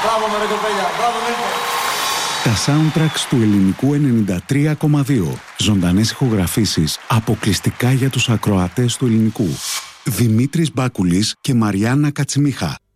Μπράβο με ρε κοπέλια, μπράβο Μίλκο. Τα soundtracks του ελληνικού 93,2. Ζωντανές ηχογραφήσεις αποκλειστικά για τους ακροατές του ελληνικού. Δημήτρης Μπάκουλης και Μαριάννα Κατσιμίχα.